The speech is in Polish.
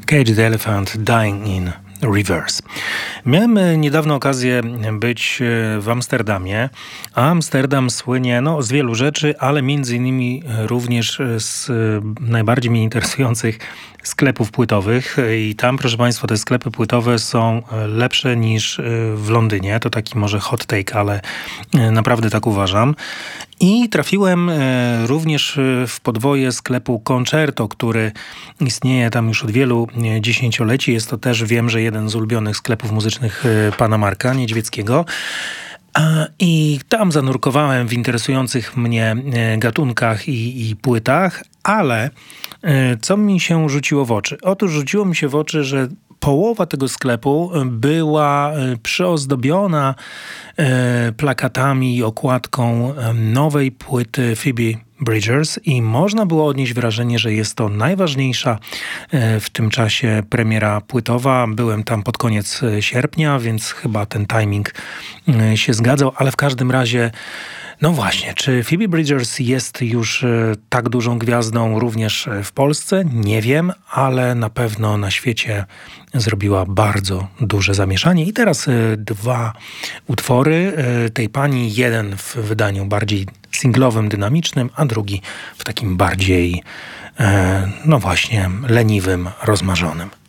Cage the Elephant Dying in Reverse. Miałem niedawno okazję być w Amsterdamie, a Amsterdam słynie z wielu rzeczy, ale między innymi również z najbardziej mnie interesujących sklepów płytowych. I tam, proszę Państwa, te sklepy płytowe są lepsze niż w Londynie. To taki może hot take, ale naprawdę tak uważam. I trafiłem również w podwoje sklepu Concerto, który istnieje tam już od wielu dziesięcioleci. Jest to też, wiem, że jeden z ulubionych sklepów muzycznych pana Marka Niedźwieckiego. I tam zanurkowałem w interesujących mnie gatunkach i płytach, ale co mi się rzuciło w oczy? Otóż rzuciło mi się w oczy, że połowa tego sklepu była przyozdobiona plakatami i okładką nowej płyty Phoebe Bridgers i można było odnieść wrażenie, że jest to najważniejsza w tym czasie premiera płytowa. Byłem tam pod koniec sierpnia, więc chyba ten timing się zgadzał, ale w każdym razie no właśnie, czy Phoebe Bridgers jest już tak dużą gwiazdą również w Polsce? Nie wiem, ale na pewno na świecie zrobiła bardzo duże zamieszanie. I teraz dwa utwory tej pani. Jeden w wydaniu bardziej singlowym, dynamicznym, a drugi w takim bardziej, no właśnie, leniwym, rozmarzonym.